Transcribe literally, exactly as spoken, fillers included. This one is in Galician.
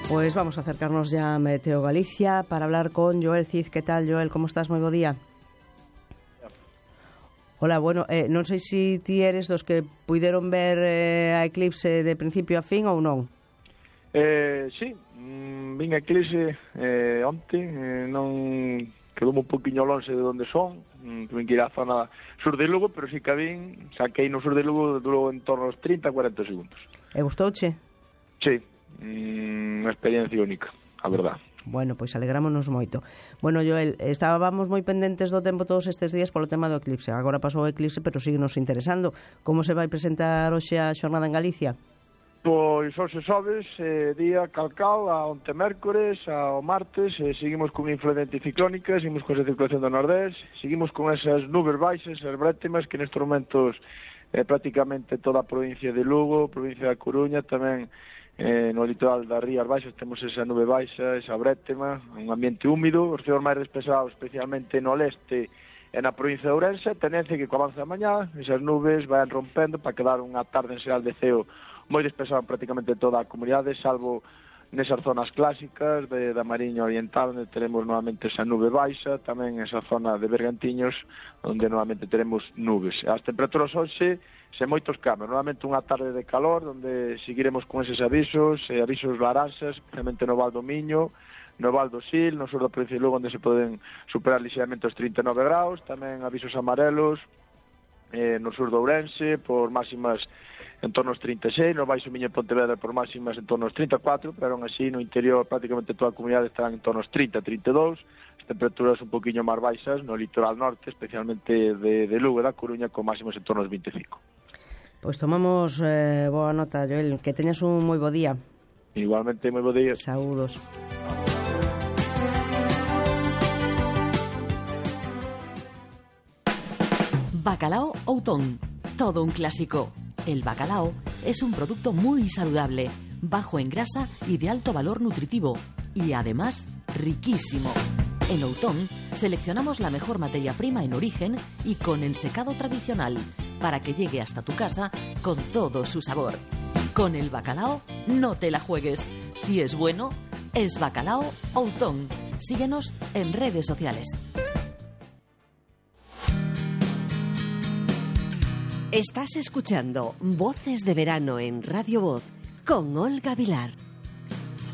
Pues vamos a acercarnos ya a Meteo Galicia para hablar con Joel Cid. ¿Qué tal, Joel? ¿Cómo estás? Moi bo día. Hola, bueno, eh, non sei se ti eres dos que puideron ver eh, a eclipse de principio a fin ou non. Eh, sí, mm, vin a eclipse eh, onte, eh, non quedoume un poquinho longe de onde son, mm, tuve que ir á zona sur de Lugo, pero sí que a vin, saquei no sur de Lugo, durou en torno aos trinta a cuarenta segundos. E gustouche? Sí, mm, unha experiencia única, a verdad. Bueno, pois alegrámonos moito. Bueno, Joel, estábamos moi pendentes do tempo todos estes días polo tema do eclipse. Agora pasou o eclipse, pero síguenos interesando. Como se vai presentar hoxe a xornada en Galicia? Pois hoxe sobes, eh, día calcal, a onte mércores, ao martes, eh, seguimos con influencia anticiclónica, seguimos con esa circulación do nordés, seguimos con esas nubes baixas, as brétemas, que nestes momentos eh, prácticamente toda a provincia de Lugo, provincia da Coruña, tamén eh, no litoral das Rías Baixas temos esa nube baixa, esa brétema, un ambiente húmido, os ceos máis despesados, especialmente no leste e na provincia de Ourense, tendencia que co avance da mañá, esas nubes van rompendo para quedar unha tarde en xeral de ceo moi despesado en prácticamente toda a comunidade, salvo nesas zonas clásicas de, da Mariña Oriental, onde teremos novamente esa nube baixa, tamén esa zona de Bergantiños, onde novamente teremos nubes. As temperaturas hoxe, sen moitos cambios, novamente unha tarde de calor, onde seguiremos con eses avisos, eh, avisos laranxas, especialmente no Val do Miño, no Val do Sil, no sur da provincia de Lugo, onde se poden superar lixeiramente os trinta e nove graus, tamén avisos amarelos, eh, no sur de Ourense, por máximas en torno aos trinta e seis, no Baixo Miño e Pontevedra por máximas en torno aos trinta e catro, pero aún así no interior prácticamente toda a comunidade estarán en torno aos trinta, trinta e dous, as temperaturas un poquinho máis baixas no litoral norte, especialmente de, de Lugo e da Coruña, con máximos en torno aos vinte e cinco. Pois tomamos eh, boa nota, Joel, que teñas un moi bo día. Igualmente, moi bo día. Saúdos. Bacalao Outón, todo un clásico. El bacalao es un producto muy saludable, bajo en grasa y de alto valor nutritivo, y además riquísimo. En Outón seleccionamos la mejor materia prima en origen y con ensecado tradicional, para que llegue hasta tu casa con todo su sabor. Con el bacalao no te la juegues. Si es bueno, es Bacalao Outón. Síguenos en redes sociales. Estás escuchando Voces de Verano en Radio Voz con Olga Vilar.